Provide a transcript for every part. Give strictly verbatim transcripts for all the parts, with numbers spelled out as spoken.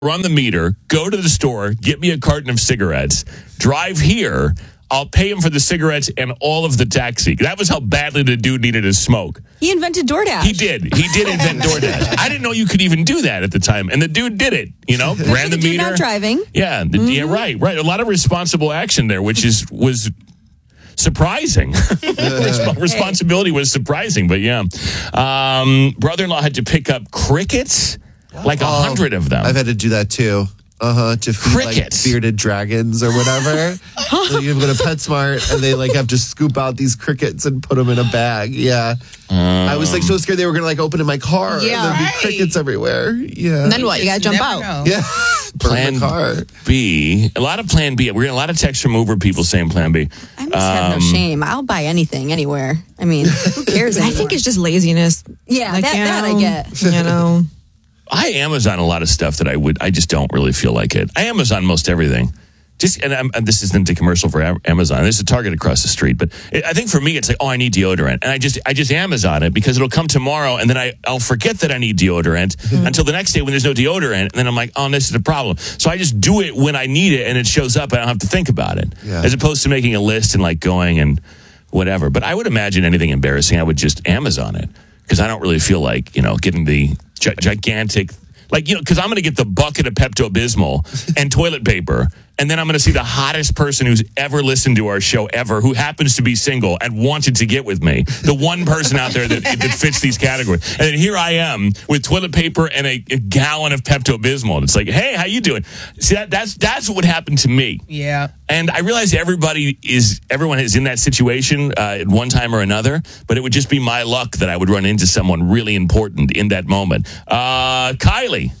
run the meter, go to the store, get me a carton of cigarettes, drive here. I'll pay him for the cigarettes and all of the taxi. That was how badly the dude needed his smoke. He invented DoorDash. He did. He did invent DoorDash. I didn't know you could even do that at the time. And the dude did it, you know, ran the, the meter. Not driving. Yeah, the, mm-hmm. yeah, right, right. A lot of responsible action there, which is was surprising. Resp- responsibility was surprising, but yeah. Um, brother-in-law had to pick up crickets, like a Oh, hundred of them. I've had to do that too. Uh-huh, to feed Crickets. like bearded dragons or whatever. So you go to PetSmart and they like have to scoop out these crickets and put them in a bag. Yeah. Um, I was like so scared they were going to like open in my car. Yeah, and there'd right. be crickets everywhere. Yeah. And then what? You got to jump out. Know. Yeah. Burn Plan the car. B. A lot of Plan B. We're getting a lot of texts from Uber people saying Plan B. I must have no shame. I'll buy anything, anywhere. I mean, who cares I anymore? think it's just laziness. Yeah, Like, that, you that I know, get. You know. I Amazon a lot of stuff that I would, I just don't really feel like it. I Amazon most everything. Just, and, I'm, and this isn't a commercial for Am- Amazon. This is a Target across the street. But it, I think for me, it's like, oh, I need deodorant. And I just, I just Amazon it because it'll come tomorrow and then I, I'll forget that I need deodorant mm-hmm. until the next day when there's no deodorant. And then I'm like, oh, this is a problem. So I just do it when I need it and it shows up and I don't have to think about it. Yeah. As opposed to making a list and like going and whatever. But I would imagine anything embarrassing, I would just Amazon it because I don't really feel like, you know, getting the gi- gigantic... Like, you know, because I'm going to get the bucket of Pepto-Bismol and toilet paper, and then I'm going to see the hottest person who's ever listened to our show ever, who happens to be single and wanted to get with me. The one person out there that, that fits these categories. And then here I am with toilet paper and a, a gallon of Pepto-Bismol. And it's like, hey, how you doing? See, that, that's that's what would happen to me. Yeah. And I realize everybody is, everyone is in that situation uh, at one time or another, but it would just be my luck that I would run into someone really important in that moment. Uh, Kylie.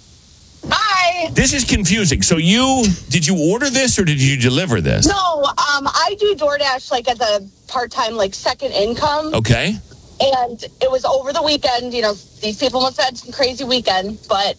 Hi. This is confusing. So you, did you order this or did you deliver this? No, um, I do DoorDash like as a part-time, like second income. Okay. And it was over the weekend. You know, these people must have had some crazy weekend, but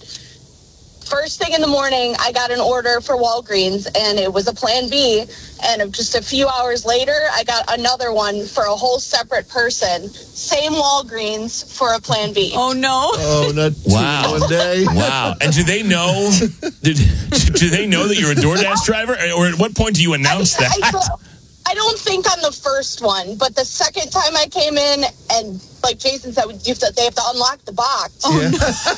first thing in the morning, I got an order for Walgreens, and it was a Plan B. And just a few hours later, I got another one for a whole separate person. Same Walgreens for a Plan B. Oh, no. Oh, not Wow. one day. Wow. And do they know, do, do they know that you're a DoorDash driver? Or at what point do you announce I, that? I, I don't think on the first one, but the second time I came in, and like Jason said, you have to, they have to unlock the box. Oh, yeah.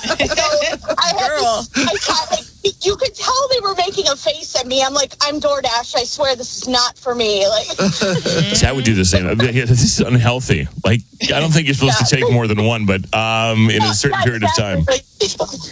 So I had Girl. to, I thought, like, you could tell they were making a face at me. I'm like, I'm DoorDash. I swear this is not for me. Like, See, I would do the same. Yeah, this is unhealthy. Like, I don't think you're supposed Yeah. to take more than one, but um, in a certain Yeah, period of time. exactly.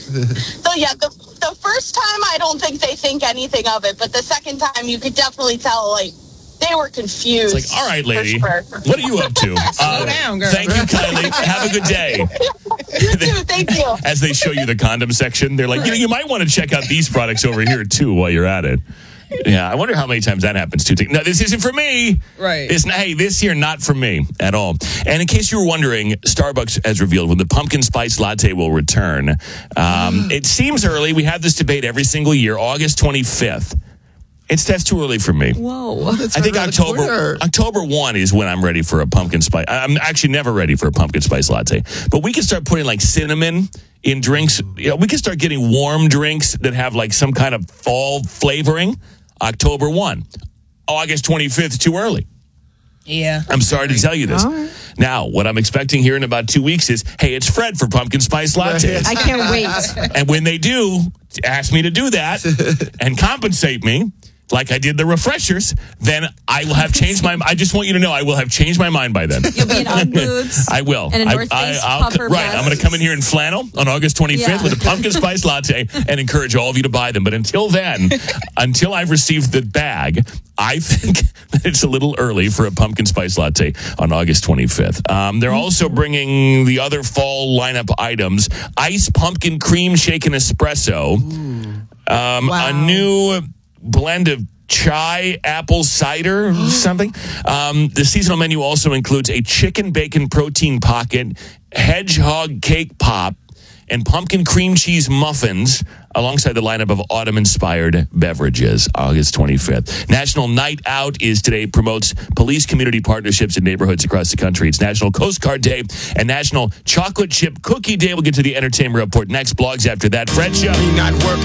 So yeah, the the first time I don't think they think anything of it, but the second time you could definitely tell, like, they were confused. It's like, all right, lady, For sure. what are you up to? Uh, Slow down, girl. Thank you, Kylie. Have a good day. You too, thank you. As they show you the condom section, they're like, you know, you might want to check out these products over here, too, while you're at it. Yeah, I wonder how many times that happens, too. No, this isn't for me. Right. It's, hey, this here, not for me at all. And in case you were wondering, Starbucks has revealed when the pumpkin spice latte will return. Um, it seems early. We have this debate every single year, August twenty-fifth. It's that's too early for me. Whoa. That's I think right around the October corner. October first is when I'm ready for a pumpkin spice. I'm actually never ready for a pumpkin spice latte. But we can start putting like cinnamon in drinks. You know, we can start getting warm drinks that have like some kind of fall flavoring. October first. August twenty-fifth, too early. Yeah. I'm sorry to tell you this. Now, what I'm expecting here in about two weeks is, hey, it's Fred for pumpkin spice lattes. I can't wait. And when they do, ask me to do that and compensate me like I did the refreshers, then I will have changed my I just want you to know I will have changed my mind by then. You'll be in Ugg boots. I will. And a I, North Face I'll- puffer Right. vest. I'm going to come in here in flannel on August twenty-fifth Yeah. with a pumpkin spice latte and encourage all of you to buy them. But until then, until I've received the bag, I think that it's a little early for a pumpkin spice latte on August twenty-fifth. Um, they're also bringing the other fall lineup items: iced pumpkin cream shaken espresso, um, Wow. a new blend of chai, apple cider, something. Um, the seasonal menu also includes a chicken bacon protein pocket, hedgehog cake pop, and pumpkin cream cheese muffins, alongside the lineup of autumn-inspired beverages. August twenty-fifth. National Night Out is today, promotes police community partnerships in neighborhoods across the country. It's National Coast Guard Day and National Chocolate Chip Cookie Day. We'll get to the entertainment report next. Blogs after that. Fred Show. Not work.